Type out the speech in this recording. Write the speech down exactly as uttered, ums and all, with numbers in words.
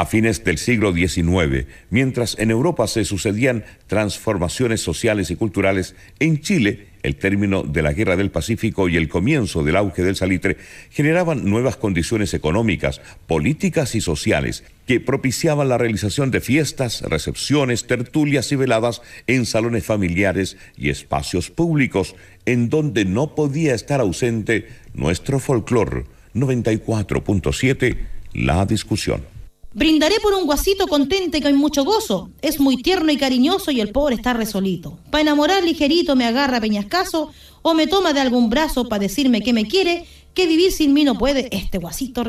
A fines del siglo diecinueve, mientras en Europa se sucedían transformaciones sociales y culturales, en Chile, el término de la Guerra del Pacífico y el comienzo del auge del salitre generaban nuevas condiciones económicas, políticas y sociales que propiciaban la realización de fiestas, recepciones, tertulias y veladas en salones familiares y espacios públicos, en donde no podía estar ausente nuestro folclor. noventa y cuatro punto siete, La Discusión. Brindaré por un guasito contente que hay mucho gozo. Es muy tierno y cariñoso y el pobre está resolito. Pa' enamorar ligerito me agarra peñascaso o me toma de algún brazo pa' decirme que me quiere, que vivir sin mí no puede este guasito.